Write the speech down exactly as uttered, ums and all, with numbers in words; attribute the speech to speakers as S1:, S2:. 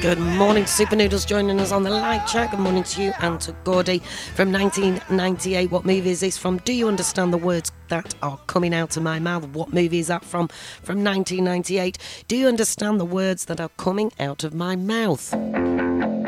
S1: Good morning, Super Noodles, joining us on the live chat. Good morning to you and to Gordy. From nineteen ninety-eight, what movie is this from? Do you understand the words that are coming out of my mouth? What movie is that from? From nineteen ninety-eight. Do you understand the words that are coming out of my mouth?